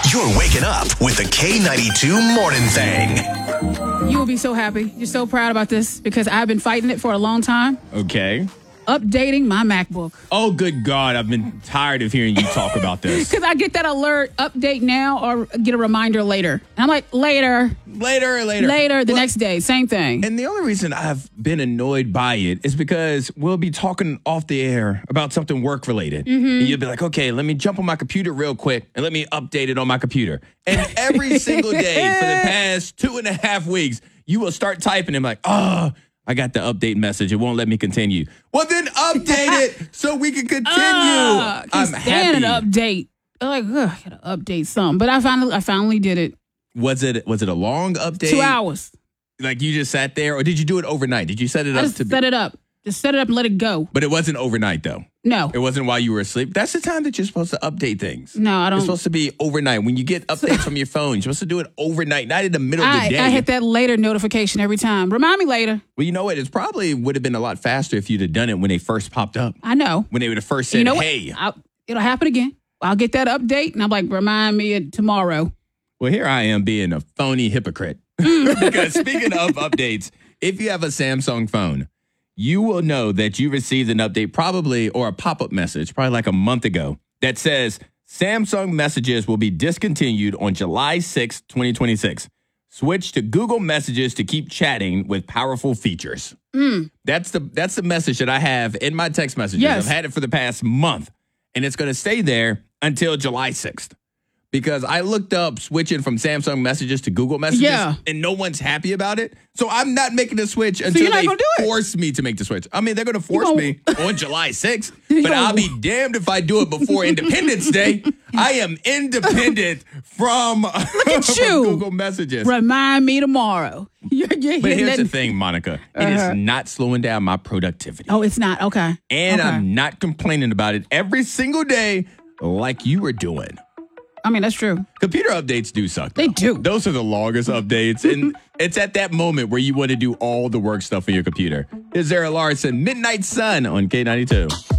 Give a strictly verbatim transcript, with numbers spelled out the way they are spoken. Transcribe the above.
You're waking up with the K ninety-two Morning Thing. You will be so happy. You're so proud about this because I've been fighting it for a long time. Okay. Updating my MacBook. Oh, good God. I've been tired of hearing you talk about this. Because I get that alert, update now or get a reminder later. And I'm like, later. Later, later. Later, the well, next day. Same thing. And the only reason I've been annoyed by it is because we'll be talking off the air about something work-related. Mm-hmm. And you'll be like, okay, let me jump on my computer real quick and let me update it on my computer. And every single day for the past two and a half weeks, you will start typing and like, oh, I got the update message. It won't let me continue. Well, then update it so we can continue. Uh, I'm happy. happy. An update. I'm like, ugh, I gotta update something. But I finally, I finally did it. Was it was it a long update? Two hours. Like you just sat there, or did you do it overnight? Did you set it I up just to be? set it up. Just set it up and let it go. But it wasn't overnight, though. No. It wasn't while you were asleep. That's the time that you're supposed to update things. No, I don't. It's supposed to be overnight. When you get updates from your phone, you're supposed to do it overnight, not in the middle I, of the day. I hit that later notification every time. Remind me later. Well, you know what? It probably would have been a lot faster if you'd have done it when they first popped up. I know. When they would have first said, you know what? hey. I'll, it'll happen again. I'll get that update, and I'm like, remind me tomorrow. Well, here I am being a phony hypocrite. Because speaking of updates, if you have a Samsung phone, you will know that you received an update probably, or a pop-up message, probably like a month ago, that says Samsung Messages will be discontinued on July sixth, twenty twenty-six. Switch to Google Messages to keep chatting with powerful features. Mm. That's the that's the message that I have in my text messages. Yes. I've had it for the past month, and it's going to stay there until July sixth. Because I looked up switching from Samsung Messages to Google Messages, yeah. and no one's happy about it. So I'm not making the switch until so they force me to make the switch. I mean, they're going to force gonna, me on July sixth, but gonna, I'll be damned if I do it before Independence Day. I am independent from, Look at from you. Google Messages. Remind me tomorrow. You're, you're but here's that. the thing, Monica. It uh-huh. is not slowing down my productivity. Oh, it's not? Okay. And okay. I'm not complaining about it every single day like you were doing. I mean, that's true. Computer updates do suck, though. They do. Those are the longest updates. And it's at that moment where you want to do all the work stuff on your computer. Is Zara Larson, Midnight Sun on K ninety-two.